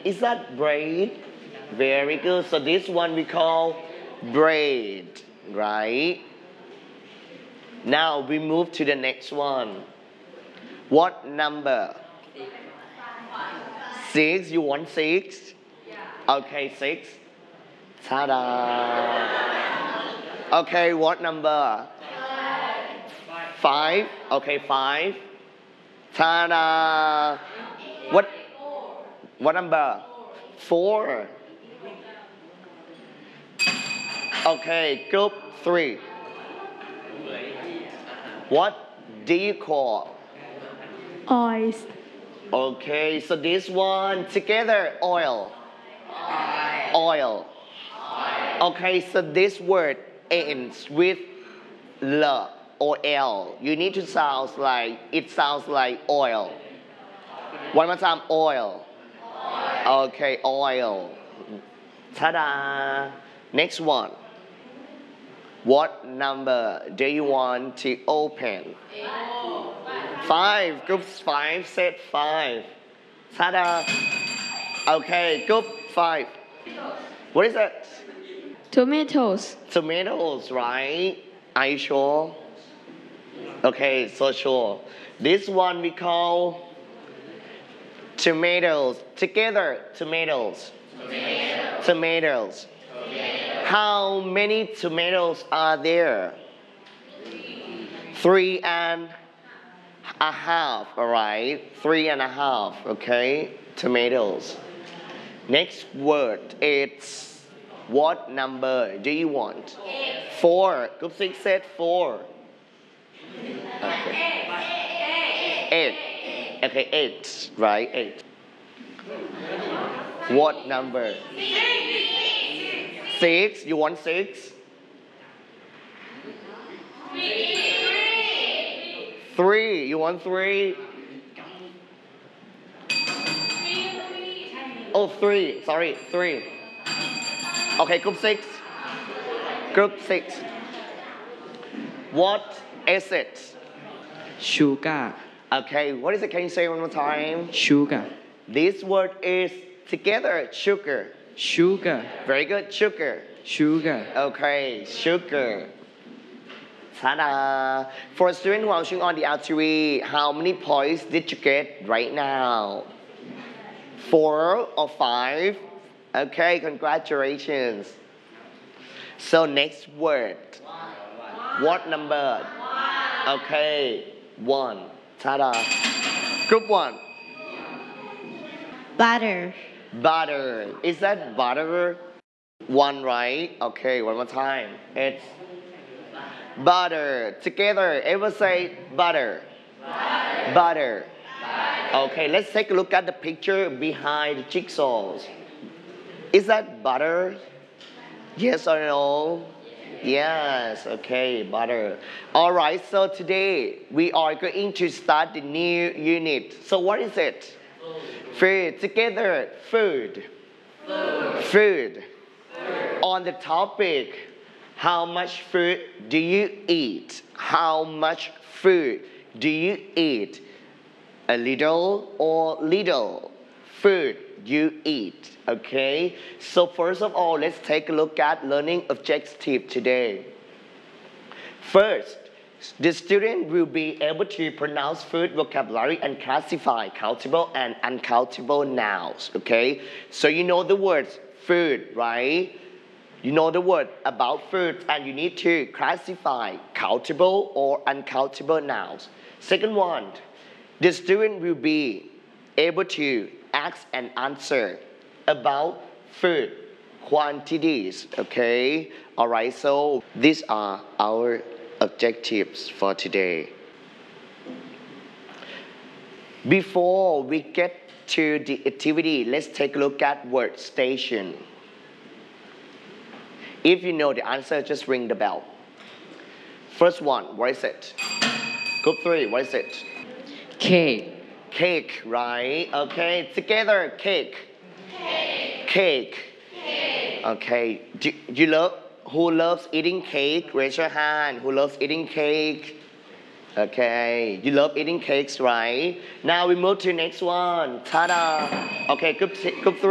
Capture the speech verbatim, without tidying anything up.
Is that braid? Very good. So this one we call braid, right? Now we move to the next one. What number? Six. You want six? Okay, six. Ta-da! Okay, what number? Five. Okay, five. Ta-da! What? What number? Four. Okay, group three. What do you call? Oils. Okay, so this one together, oil. Oil. Okay, so this word ends with L or L. You need to sound like, it sounds like oil. One more time, oil. Okay, oil. Ta-da! Next one. What number do you want to open? Five. Group five said five. Ta-da! Okay, group five. What is that? Tomatoes. Tomatoes, right? Are you sure? Okay, so sure. This one we call tomatoes. Together, tomatoes. Tomatoes. Tomatoes. How many tomatoes are there? Three. Three and a half, all right? Three and a half, okay? Tomatoes. Next word, it's what number do you want? Eight. Four. Group six said four. Okay. Eight. Okay, eight, right? Eight. What number? Six. You want six? Three. You want three? Oh, three. Sorry, three. Okay, group six. Group six. What is it? Sugar. Okay, what is it? Can you say one more time? Sugar. This word is together, sugar. Sugar. Very good, sugar. Sugar. Okay, sugar. Ta-da! For a student watching on the R T V, how many points did you get right now? Four or five? Okay, congratulations. So next word. What number? Okay, one. Ta-da! Group one. Butter. Butter. Is that butter? One, right? Okay, one more time. It's butter. Together, everyone say butter. Butter. Butter. Okay, let's take a look at the picture behind the jigsaws. Is that butter? Yes or no? Yes, okay, butter. All right, so today we are going to start the new unit. So what is it? Food. Together, food. Food. Food. Food. On the topic, how much food do you eat? How much food do you eat? A little or little food you eat, okay? So first of all, let's take a look at learning objective today. First, the student will be able to pronounce food vocabulary and classify countable and uncountable nouns, okay? So you know the words food, right? You know the word about food and you need to classify countable or uncountable nouns. Second one, the student will be able to ask and answer about food quantities, okay? All right, so these are our objectives for today. Before we get to the activity, let's take a look at word station. If you know the answer, just ring the bell. First one, what is it? Group three, what is it? Cake. Cake, right? Okay, together, cake. Cake. Cake. Cake. Okay, do you love, who loves eating cake? Raise your hand. Who loves eating cake? Okay, you love eating cakes, right? Now we move to the next one. Ta-da! Okay, group, group three.